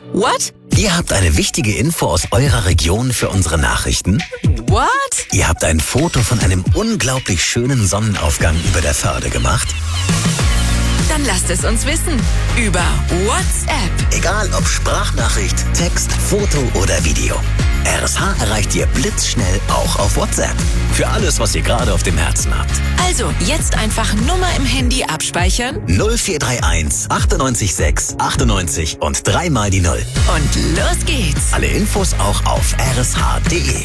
What? Ihr habt eine wichtige Info aus eurer Region für unsere Nachrichten? What? Ihr habt ein Foto von einem unglaublich schönen Sonnenaufgang über der Förde gemacht? Dann lasst es uns wissen. Über WhatsApp. Egal ob Sprachnachricht, Text, Foto oder Video. RSH erreicht ihr blitzschnell auch auf WhatsApp. Für alles, was ihr gerade auf dem Herzen habt. Also, jetzt einfach Nummer im Handy abspeichern. 0431 98 6 98 und 3 mal die 0. Und los geht's. Alle Infos auch auf rsh.de.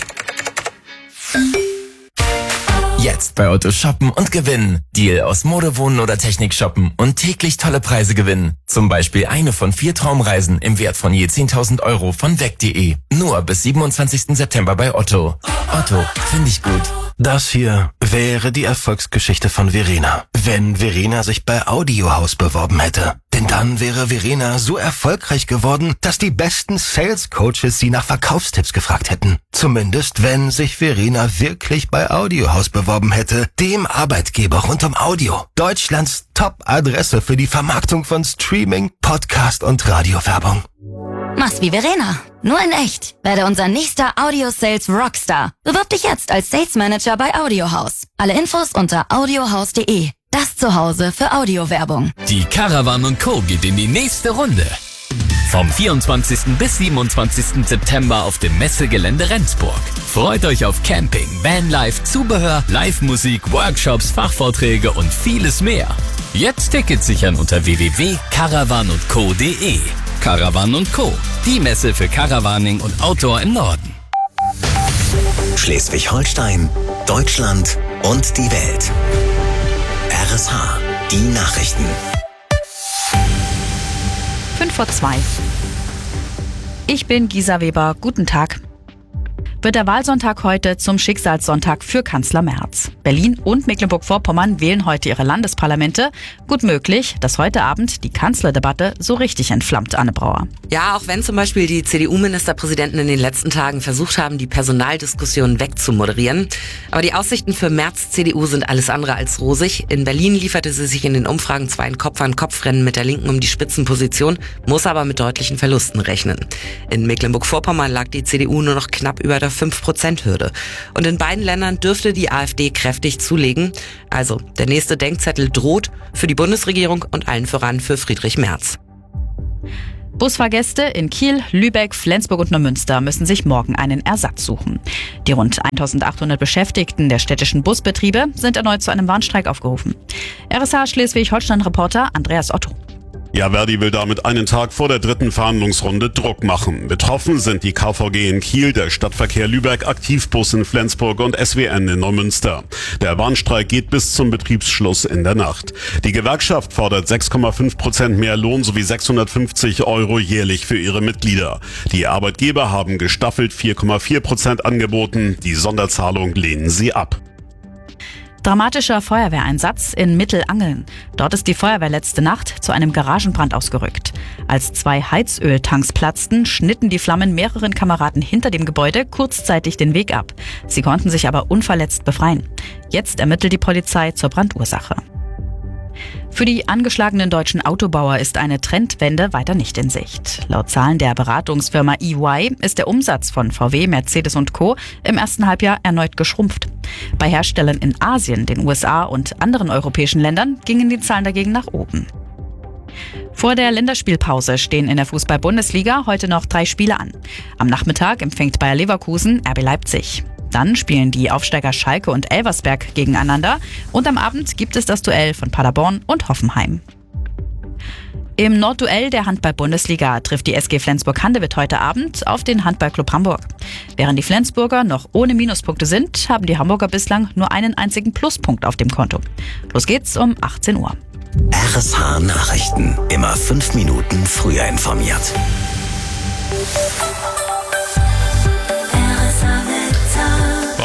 Jetzt bei Otto shoppen und gewinnen. Deal aus Mode, Wohnen oder Technik shoppen und täglich tolle Preise gewinnen. Zum Beispiel eine von 4 Traumreisen im Wert von je 10.000 Euro von weg.de. Nur bis 27. September bei Otto. Otto, finde ich gut. Das hier wäre die Erfolgsgeschichte von Verena, wenn Verena sich bei Audiohaus beworben hätte. Denn dann wäre Verena so erfolgreich geworden, dass die besten Sales-Coaches sie nach Verkaufstipps gefragt hätten. Zumindest, wenn sich Verena wirklich bei Audiohaus beworben hätte, dem Arbeitgeber rund um Audio. Deutschlands Top-Adresse für die Vermarktung von Streaming, Podcast und Radiowerbung. Mach's wie Verena, nur in echt. Werde unser nächster Audio-Sales Rockstar. Bewirb dich jetzt als Sales Manager bei Audiohaus. Alle Infos unter audiohaus.de. Das Zuhause für Audiowerbung. Die Caravan & Co. geht in die nächste Runde. Vom 24. bis 27. September auf dem Messegelände Rendsburg. Freut euch auf Camping, Vanlife, Zubehör, Live-Musik, Workshops, Fachvorträge und vieles mehr. Jetzt Tickets sichern unter www.caravanandco.de. Caravan & Co., die Messe für Caravaning und Outdoor im Norden. Schleswig-Holstein, Deutschland und die Welt. RSH, die Nachrichten. 5:02. Ich bin Gisa Weber. Guten Tag. Wird der Wahlsonntag heute zum Schicksalssonntag für Kanzler Merz. Berlin und Mecklenburg-Vorpommern wählen heute ihre Landesparlamente. Gut möglich, dass heute Abend die Kanzlerdebatte so richtig entflammt, Anne Brauer. Ja, auch wenn zum Beispiel die CDU-Ministerpräsidenten in den letzten Tagen versucht haben, die Personaldiskussion wegzumoderieren. Aber die Aussichten für Merz CDU sind alles andere als rosig. In Berlin lieferte sie sich in den Umfragen zwar ein Kopf-an-Kopf-Rennen mit der Linken um die Spitzenposition, muss aber mit deutlichen Verlusten rechnen. In Mecklenburg-Vorpommern lag die CDU nur noch knapp über der 5%-Hürde. Und in beiden Ländern dürfte die AfD kräftig zulegen. Also, der nächste Denkzettel droht für die Bundesregierung und allen voran für Friedrich Merz. Busfahrgäste in Kiel, Lübeck, Flensburg und Neumünster müssen sich morgen einen Ersatz suchen. Die rund 1.800 Beschäftigten der städtischen Busbetriebe sind erneut zu einem Warnstreik aufgerufen. RSH Schleswig-Holstein-Reporter Andreas Otto. Ja, Verdi will damit einen Tag vor der 3. Verhandlungsrunde Druck machen. Betroffen sind die KVG in Kiel, der Stadtverkehr Lübeck, Aktivbus in Flensburg und SWN in Neumünster. Der Warnstreik geht bis zum Betriebsschluss in der Nacht. Die Gewerkschaft fordert 6,5% mehr Lohn sowie 650 Euro jährlich für ihre Mitglieder. Die Arbeitgeber haben gestaffelt 4,4% angeboten. Die Sonderzahlung lehnen sie ab. Dramatischer Feuerwehreinsatz in Mittelangeln. Dort ist die Feuerwehr letzte Nacht zu einem Garagenbrand ausgerückt. Als 2 Heizöltanks platzten, schnitten die Flammen mehreren Kameraden hinter dem Gebäude kurzzeitig den Weg ab. Sie konnten sich aber unverletzt befreien. Jetzt ermittelt die Polizei zur Brandursache. Für die angeschlagenen deutschen Autobauer ist eine Trendwende weiter nicht in Sicht. Laut Zahlen der Beratungsfirma EY ist der Umsatz von VW, Mercedes und Co. im ersten Halbjahr erneut geschrumpft. Bei Herstellern in Asien, den USA und anderen europäischen Ländern gingen die Zahlen dagegen nach oben. Vor der Länderspielpause stehen in der Fußball-Bundesliga heute noch 3 Spiele an. Am Nachmittag empfängt Bayer Leverkusen RB Leipzig. Dann spielen die Aufsteiger Schalke und Elversberg gegeneinander und am Abend gibt es das Duell von Paderborn und Hoffenheim. Im Nordduell der Handball-Bundesliga trifft die SG Flensburg-Handewitt heute Abend auf den Handballclub Hamburg. Während die Flensburger noch ohne Minuspunkte sind, haben die Hamburger bislang nur einen einzigen Pluspunkt auf dem Konto. Los geht's um 18 Uhr. RSH Nachrichten. Immer 5 Minuten früher informiert.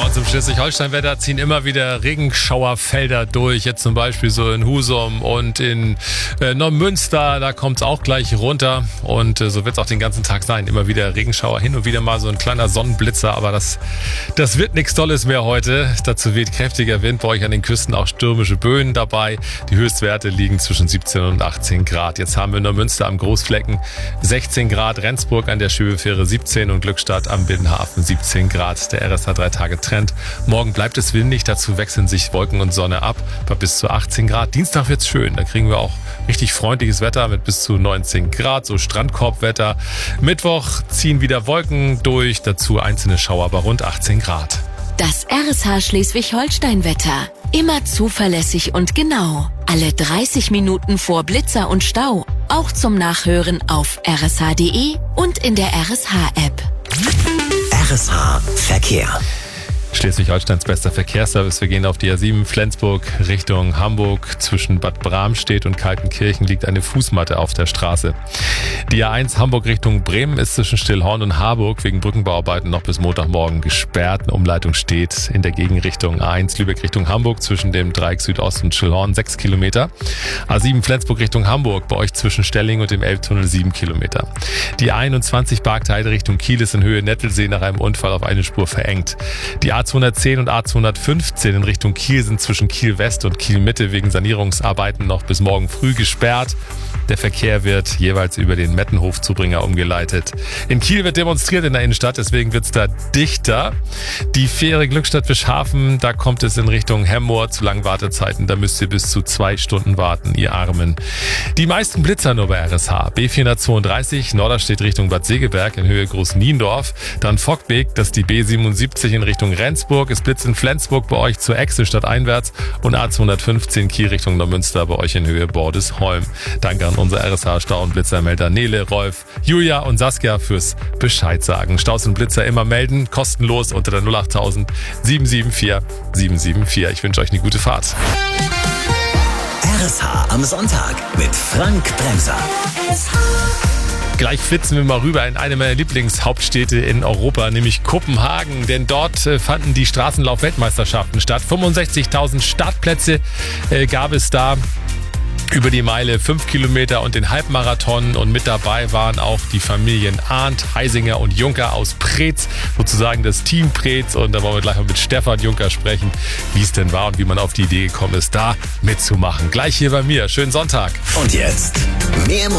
nochmal zum Schleswig-Holstein-Wetter, ziehen immer wieder Regenschauerfelder durch. Jetzt zum Beispiel so in Husum und in Neumünster, da kommt es auch gleich runter. Und so wird es auch den ganzen Tag sein. Immer wieder Regenschauer, hin und wieder mal so ein kleiner Sonnenblitzer. Aber das wird nichts Tolles mehr heute. Dazu weht kräftiger Wind, bei euch an den Küsten auch stürmische Böen dabei. Die Höchstwerte liegen zwischen 17 und 18 Grad. Jetzt haben wir in Neumünster am Großflecken 16 Grad, Rendsburg an der Schöbefähre 17 und Glückstadt am Binnenhafen 17 Grad. Der RSH 3-Tage-Trend. Morgen bleibt es windig, dazu wechseln sich Wolken und Sonne ab bei bis zu 18 Grad. Dienstag wird's schön, da kriegen wir auch richtig freundliches Wetter mit bis zu 19 Grad, so Strandkorbwetter. Mittwoch ziehen wieder Wolken durch, dazu einzelne Schauer bei rund 18 Grad. Das RSH Schleswig-Holstein-Wetter. Immer zuverlässig und genau. Alle 30 Minuten vor Blitzer und Stau. Auch zum Nachhören auf rsh.de und in der RSH-App. RSH Verkehr. Schleswig-Holsteins bester Verkehrsservice. Wir gehen auf die A7 Flensburg Richtung Hamburg. Zwischen Bad Bramstedt und Kaltenkirchen liegt eine Fußmatte auf der Straße. Die A1 Hamburg Richtung Bremen ist zwischen Stillhorn und Harburg wegen Brückenbauarbeiten noch bis Montagmorgen gesperrt. Eine Umleitung steht in der Gegenrichtung. A1 Lübeck Richtung Hamburg zwischen dem Dreieck Südost und Stillhorn 6 Kilometer. A7 Flensburg Richtung Hamburg, bei euch zwischen Stelling und dem Elbtunnel 7 Kilometer. Die A21 Bargteheide Richtung Kiel ist in Höhe Nettelsee nach einem Unfall auf eine Spur verengt. Die A210 und A215 in Richtung Kiel sind zwischen Kiel West und Kiel Mitte wegen Sanierungsarbeiten noch bis morgen früh gesperrt. Der Verkehr wird jeweils über den Mettenhof-Zubringer umgeleitet. In Kiel wird demonstriert in der Innenstadt, deswegen wird's da dichter. Die Fähre Glückstadt-Fischhafen, da kommt es in Richtung Hemmoor zu langen Wartezeiten. Da müsst ihr bis zu 2 Stunden warten, ihr Armen. Die meisten Blitzer nur bei RSH. B432 Norderstedt Richtung Bad Segeberg in Höhe Groß-Niendorf. Dann Vockbeek, das ist die B77 in Richtung Rendsburg. Es blitzt in Flensburg bei euch zur Echse stadteinwärts und A215 Kiel Richtung Neumünster bei euch in Höhe Bordesholm. Danke an unser RSH-Stau- und Blitzermelder Nele, Rolf, Julia und Saskia fürs Bescheid sagen. Staus und Blitzer immer melden, kostenlos unter der 08000 774 774. Ich wünsche euch eine gute Fahrt. RSH am Sonntag mit Frank Bremser. Gleich flitzen wir mal rüber in eine meiner Lieblingshauptstädte in Europa, nämlich Kopenhagen. Denn dort fanden die Straßenlauf-Weltmeisterschaften statt. 65.000 Startplätze gab es da. Über die Meile 5 Kilometer und den Halbmarathon, und mit dabei waren auch die Familien Arndt, Heisinger und Juncker aus Preetz, sozusagen das Team Preetz, und da wollen wir gleich mal mit Stefan Juncker sprechen, wie es denn war und wie man auf die Idee gekommen ist, da mitzumachen. Gleich hier bei mir. Schönen Sonntag. Und jetzt mehr